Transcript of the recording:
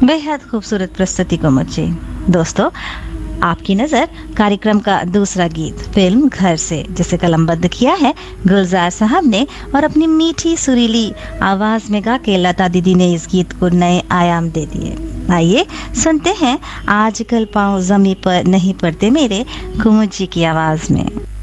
बेहद खूबसूरत प्रस्तुति को मुझे। दोस्तों, आपकी नजर कार्यक्रम का दूसरा गीत फिल्म घर से, जिसे कलमबद्ध किया है गुलजार साहब ने और अपनी मीठी सुरीली आवाज में गा के लता दीदी ने इस गीत को नए आयाम दे दिए। आइए सुनते हैं आजकल पाँव जमी पर नहीं पड़ते मेरे, कुमुद जी की आवाज में।